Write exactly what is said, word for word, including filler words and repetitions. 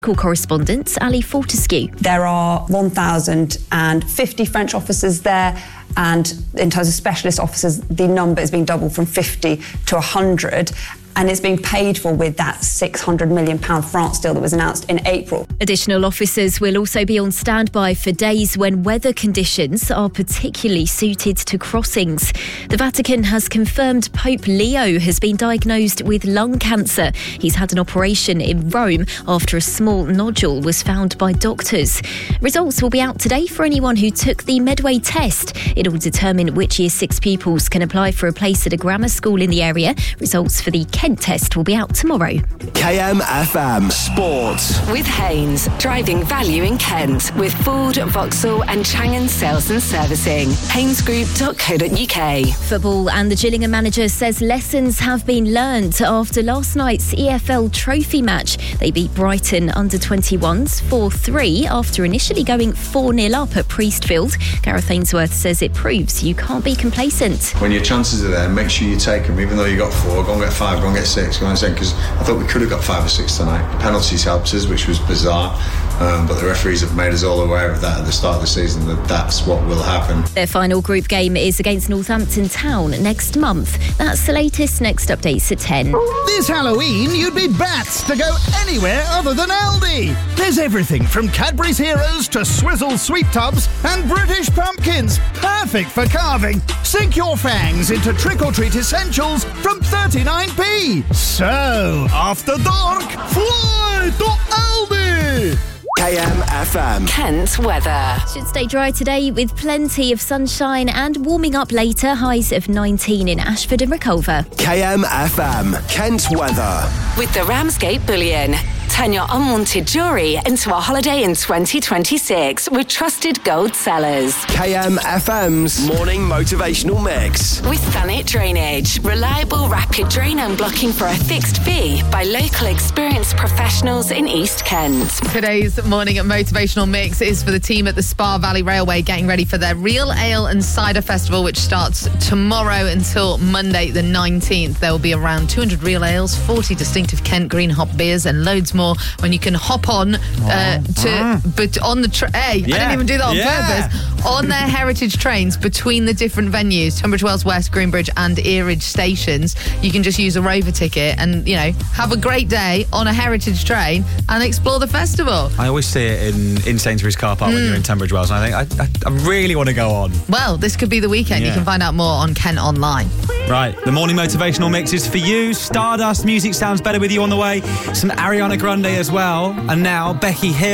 Correspondent Ali Fortescue. There are one thousand fifty French officers there, and in terms of specialist officers, the number is being doubled from fifty to one hundred. And it's being paid for with that six hundred million pounds France deal that was announced in April. Additional officers will also be on standby for days when weather conditions are particularly suited to crossings. The Vatican has confirmed Pope Leo has been diagnosed with lung cancer. He's had an operation in Rome after a small nodule was found by doctors. Results will be out today for anyone who took the Medway test. It will determine which Year six pupils can apply for a place at a grammar school in the area. Results for the Kent test will be out tomorrow. K M F M Sports. With Haynes, driving value in Kent with Ford, Vauxhall and Changan Sales and Servicing. haynes group dot co dot U K. Football, and the Gillingham manager says lessons have been learned after last night's E F L Trophy match. They beat Brighton under twenty-ones four three after initially going four nil up at Priestfield. Gareth Ainsworth says it proves you can't be complacent. When your chances are there, make sure you take them. Even though you got four, go and get five, go and get six. You know what I'm saying? Because I thought we could have got five or six tonight. Penalties helped us, which was bizarre. Um, but the referees have made us all aware of that at the start of the season, that that's what will happen. Their final group game is against Northampton Town next month. That's the latest. Next updates at ten. This Halloween, you'd be bats to go anywhere other than Aldi. There's everything from Cadbury's Heroes to Swizzle Sweet Tubs and British pumpkins. Perfect for carving. Sink your fangs into trick-or-treat essentials from thirty-nine p. So, after dark, fly to Aldi! K M F M Kent weather. Should stay dry today with plenty of sunshine and warming up later. Highs of nineteen in Ashford and Reculver. K M F M Kent weather. With the Ramsgate Bullion. Turn your unwanted jewellery into a holiday in twenty twenty-six with trusted gold sellers. K M F M's morning motivational mix. With Thanet Drainage. Reliable, rapid drain unblocking for a fixed fee by local experienced professionals in East Kent. Today's morning motivational mix is for the team at the Spa Valley Railway getting ready for their Real Ale and Cider Festival, which starts tomorrow until Monday the nineteenth. There will be around two hundred real ales, forty distinctive Kent green hop beers and loads more when you can hop on uh, to mm. but on the tra- hey yeah. I didn't even do that on yeah. purpose on their heritage trains between the different venues, Tunbridge Wells West, Greenbridge and Earridge stations. You can just use a Rover ticket and, you know, have a great day on a heritage train and explore the festival. I always see it in, in Sainsbury's car park mm. when you're in Tunbridge Wells, and I think I, I, I really want to go on. Well, this could be the weekend. Yeah. You can find out more on Kent Online. Right, the morning motivational mix is for you. Stardust music sounds better with you on the way. Some Ariana Grande as well. And now Becky Hill.